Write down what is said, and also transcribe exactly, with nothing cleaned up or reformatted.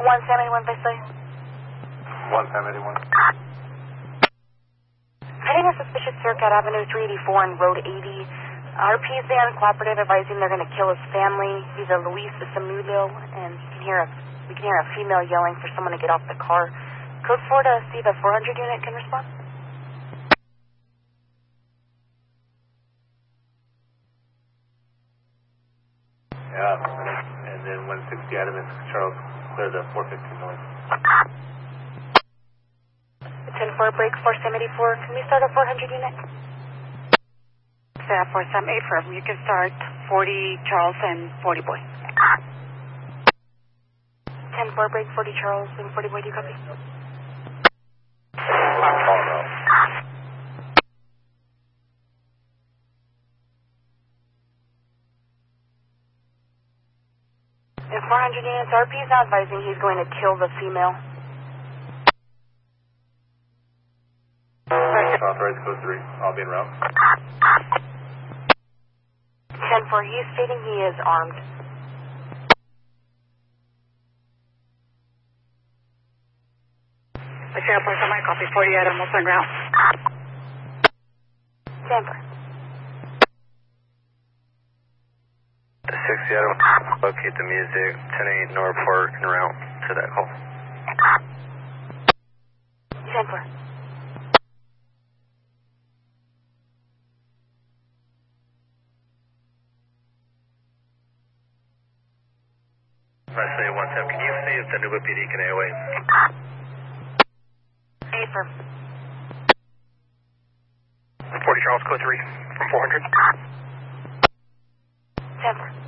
one Sam eighty-one, basically. one Sam eighty-one. Heading a suspicious Circuit Avenue three eighty-four and Road eighty. R P is there uncooperative, advising they're going to kill his family. He's a Luis Samulio, and you can hear a, we can hear a female yelling for someone to get off the car. Code four to see the four hundred unit can respond. Yeah, and then one sixty Adams, Charles, clear the four fifteen noise. ten four, break four Sam eighty-four. Can we start a four hundred unit? Staff for Sam eighty-four, you can start forty Charles and forty Boy. ten four, break forty Charles and forty Boy, do you copy? In four hundred units, R P is now advising he's going to kill the female. Authorized code three, I'll be en route. ten four, he is stating he is armed. I share for some copy forty Adam, also en route. Denver. sixty Adam, locate the music, ten eight Northport en route to that call. Denver. Presley one seven, can you see if the Nuba P D can A O A? Affirm. forty Charles, code three, from four hundred. Denver.